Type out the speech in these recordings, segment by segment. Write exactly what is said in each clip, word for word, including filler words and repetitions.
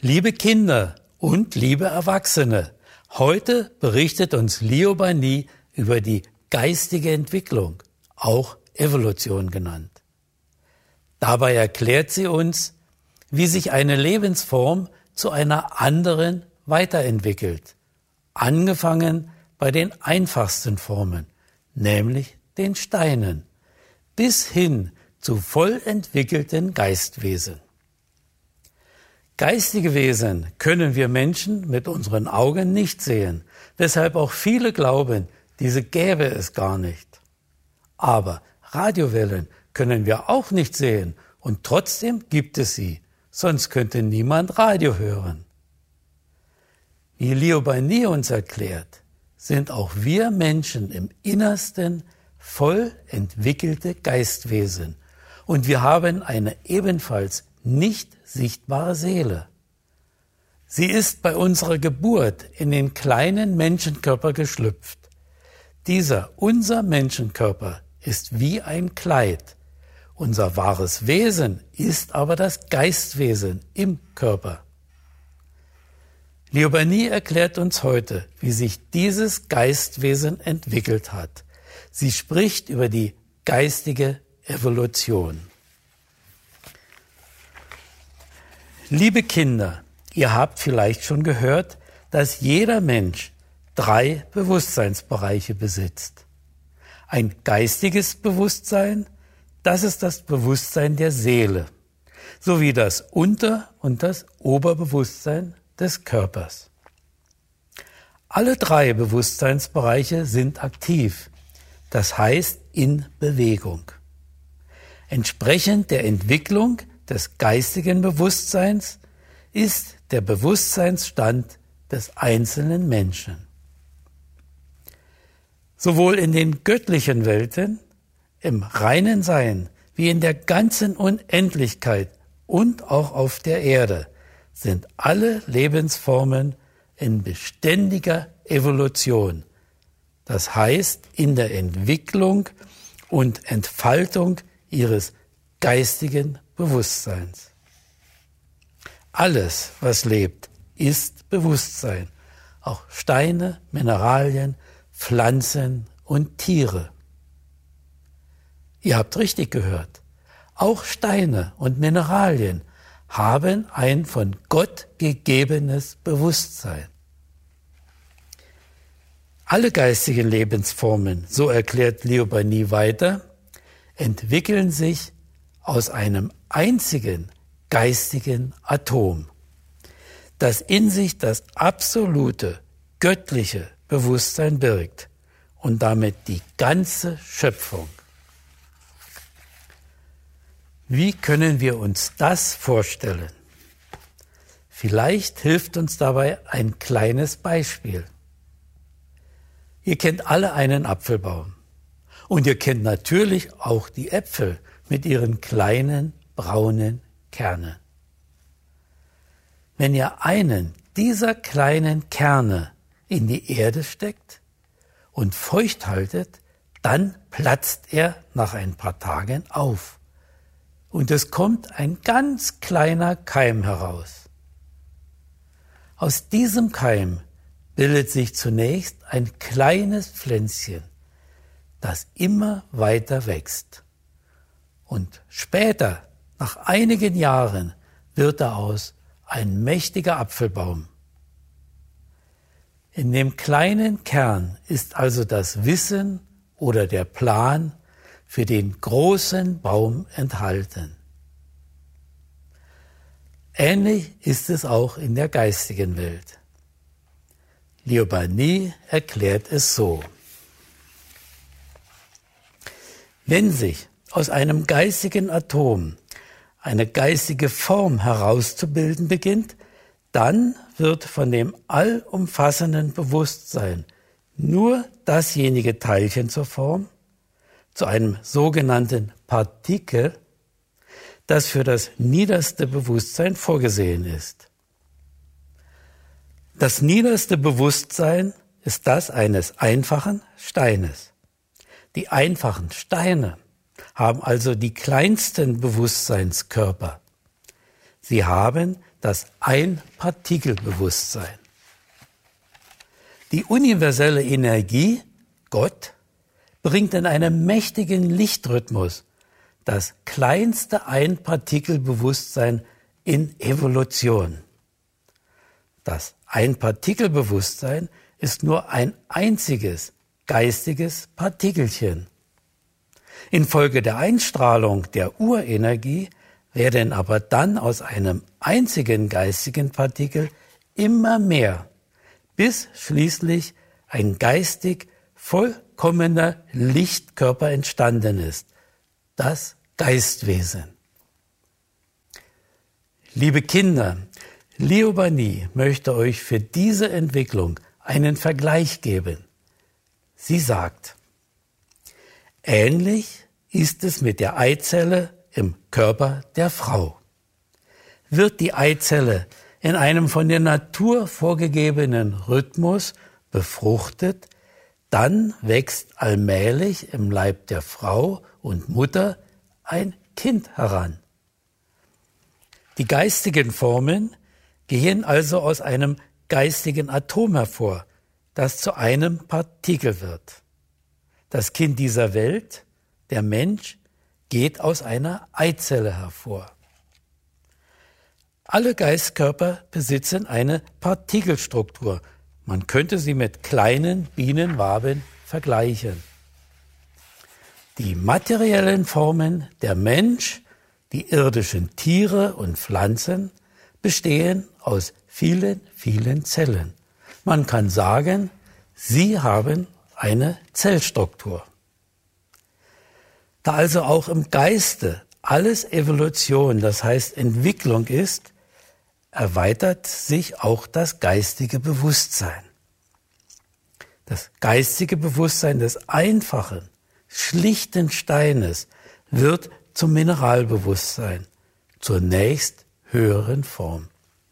Liebe Kinder und liebe Erwachsene, heute berichtet uns Liobani über die geistige Entwicklung, auch Evolution genannt. Dabei erklärt sie uns, wie sich eine Lebensform zu einer anderen weiterentwickelt, angefangen bei den einfachsten Formen, nämlich den Steinen, bis hin zu voll entwickelten Geistwesen. Geistige Wesen können wir Menschen mit unseren Augen nicht sehen, weshalb auch viele glauben, diese gäbe es gar nicht. Aber Radiowellen können wir auch nicht sehen und trotzdem gibt es sie, sonst könnte niemand Radio hören. Wie Liobani uns erklärt, sind auch wir Menschen im Innersten voll entwickelte Geistwesen und wir haben eine ebenfalls nicht sichtbare Seele. Sie ist bei unserer Geburt in den kleinen Menschenkörper geschlüpft. Dieser, unser Menschenkörper, ist wie ein Kleid. Unser wahres Wesen ist aber das Geistwesen im Körper. Liobani erklärt uns heute, wie sich dieses Geistwesen entwickelt hat. Sie spricht über die geistige Evolution. Liebe Kinder, ihr habt vielleicht schon gehört, dass jeder Mensch drei Bewusstseinsbereiche besitzt. Ein geistiges Bewusstsein, das ist das Bewusstsein der Seele, sowie das Unter- und das Oberbewusstsein des Körpers. Alle drei Bewusstseinsbereiche sind aktiv, das heißt in Bewegung. Entsprechend der Entwicklung des geistigen Bewusstseins ist der Bewusstseinsstand des einzelnen Menschen. Sowohl in den göttlichen Welten, im reinen Sein, wie in der ganzen Unendlichkeit und auch auf der Erde sind alle Lebensformen in beständiger Evolution, das heißt in der Entwicklung und Entfaltung ihres geistigen Bewusstseins. Alles, was lebt, ist Bewusstsein, auch Steine, Mineralien, Pflanzen und Tiere. Ihr habt richtig gehört, auch Steine und Mineralien haben ein von Gott gegebenes Bewusstsein. Alle geistigen Lebensformen, so erklärt Liobani weiter, entwickeln sich aus einem einzigen geistigen Atom, das in sich das absolute, göttliche Bewusstsein birgt und damit die ganze Schöpfung. Wie können wir uns das vorstellen? Vielleicht hilft uns dabei ein kleines Beispiel. Ihr kennt alle einen Apfelbaum und ihr kennt natürlich auch die Äpfel mit ihren kleinen braunen Kernen. Wenn ihr einen dieser kleinen Kerne in die Erde steckt und feucht haltet, dann platzt er nach ein paar Tagen auf. Und es kommt ein ganz kleiner Keim heraus. Aus diesem Keim bildet sich zunächst ein kleines Pflänzchen, das immer weiter wächst. Und später, nach einigen Jahren, wird daraus ein mächtiger Apfelbaum. In dem kleinen Kern ist also das Wissen oder der Plan für den großen Baum enthalten. Ähnlich ist es auch in der geistigen Welt. Liobani erklärt es so. Wenn sich aus einem geistigen Atom eine geistige Form herauszubilden beginnt, dann wird von dem allumfassenden Bewusstsein nur dasjenige Teilchen zur Form, zu einem sogenannten Partikel, das für das niederste Bewusstsein vorgesehen ist. Das niederste Bewusstsein ist das eines einfachen Steines. Die einfachen Steine haben also die kleinsten Bewusstseinskörper. Sie haben das Ein-Partikel-Bewusstsein. Die universelle Energie, Gott, bringt in einem mächtigen Lichtrhythmus das kleinste Ein-Partikel-Bewusstsein in Evolution. Das Ein-Partikel-Bewusstsein ist nur ein einziges geistiges Partikelchen. Infolge der Einstrahlung der Urenergie werden aber dann aus einem einzigen geistigen Partikel immer mehr, bis schließlich ein geistig vollkommener Lichtkörper entstanden ist, das Geistwesen. Liebe Kinder, Liobani möchte euch für diese Entwicklung einen Vergleich geben. Sie sagt: Ähnlich ist es mit der Eizelle im Körper der Frau. Wird die Eizelle in einem von der Natur vorgegebenen Rhythmus befruchtet, dann wächst allmählich im Leib der Frau und Mutter ein Kind heran. Die geistigen Formen gehen also aus einem geistigen Atom hervor, das zu einem Partikel wird. Das Kind dieser Welt, der Mensch, geht aus einer Eizelle hervor. Alle Geistkörper besitzen eine Partikelstruktur. Man könnte sie mit kleinen Bienenwaben vergleichen. Die materiellen Formen, der Mensch, die irdischen Tiere und Pflanzen, bestehen aus vielen, vielen Zellen. Man kann sagen, sie haben eine Zellstruktur. Da also auch im Geiste alles Evolution, das heißt Entwicklung ist, erweitert sich auch das geistige Bewusstsein. Das geistige Bewusstsein des einfachen, schlichten Steines wird zum Mineralbewusstsein, zur nächst höheren Form.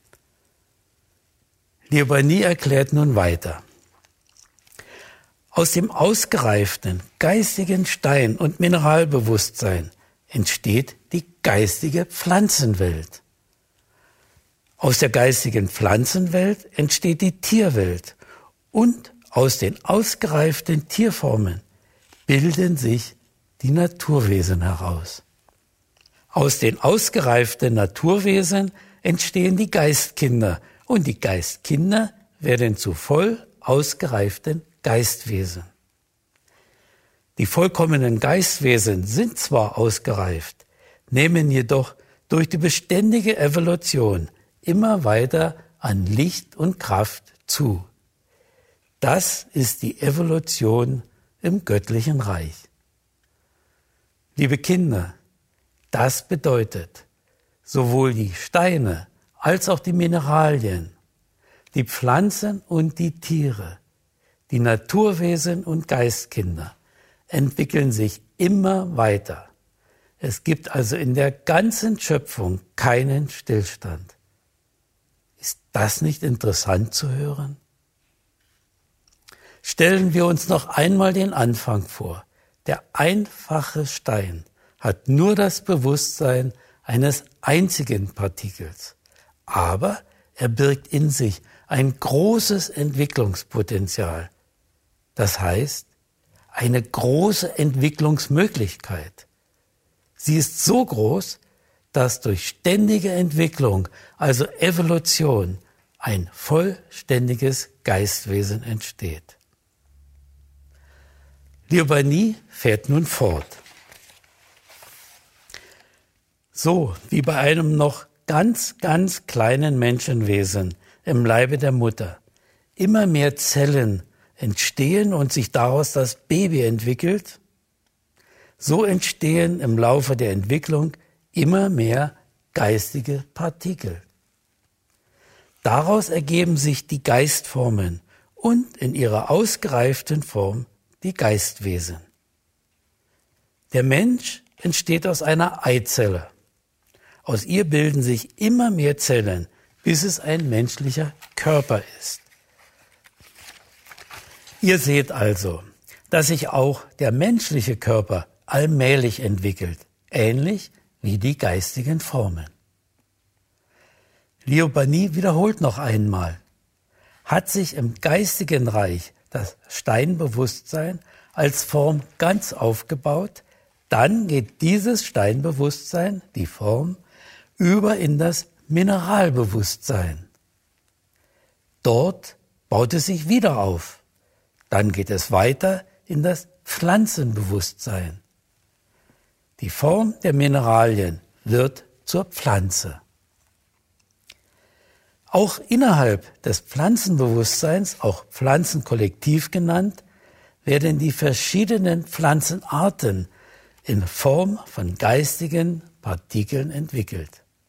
Liobani erklärt nun weiter: Aus dem ausgereiften geistigen Stein- und Mineralbewusstsein entsteht die geistige Pflanzenwelt. Aus der geistigen Pflanzenwelt entsteht die Tierwelt und aus den ausgereiften Tierformen bilden sich die Naturwesen heraus. Aus den ausgereiften Naturwesen entstehen die Geistkinder und die Geistkinder werden zu voll ausgereiften Geistwesen. Die vollkommenen Geistwesen sind zwar ausgereift, nehmen jedoch durch die beständige Evolution immer weiter an Licht und Kraft zu. Das ist die Evolution im göttlichen Reich. Liebe Kinder, das bedeutet, sowohl die Steine als auch die Mineralien, die Pflanzen und die Tiere, die Naturwesen und Geistkinder entwickeln sich immer weiter. Es gibt also in der ganzen Schöpfung keinen Stillstand. Ist das nicht interessant zu hören? Stellen wir uns noch einmal den Anfang vor. Der einfache Stein hat nur das Bewusstsein eines einzigen Partikels, aber er birgt in sich ein großes Entwicklungspotenzial. Das heißt, eine große Entwicklungsmöglichkeit. Sie ist so groß, dass durch ständige Entwicklung, also Evolution, ein vollständiges Geistwesen entsteht. Liobani fährt nun fort. So wie bei einem noch ganz, ganz kleinen Menschenwesen im Leibe der Mutter immer mehr Zellen entstehen und sich daraus das Baby entwickelt, so entstehen im Laufe der Entwicklung immer mehr geistige Partikel. Daraus ergeben sich die Geistformen und in ihrer ausgereiften Form die Geistwesen. Der Mensch entsteht aus einer Eizelle. Aus ihr bilden sich immer mehr Zellen, bis es ein menschlicher Körper ist. Ihr seht also, dass sich auch der menschliche Körper allmählich entwickelt, ähnlich wie die geistigen Formen. Liobani wiederholt noch einmal: Hat sich im geistigen Reich das Steinbewusstsein als Form ganz aufgebaut, dann geht dieses Steinbewusstsein, die Form, über in das Mineralbewusstsein. Dort baut es sich wieder auf. Dann geht es weiter in das Pflanzenbewusstsein. Die Form der Mineralien wird zur Pflanze. Auch innerhalb des Pflanzenbewusstseins, auch Pflanzenkollektiv genannt, werden die verschiedenen Pflanzenarten in Form von geistigen Partikeln entwickelt.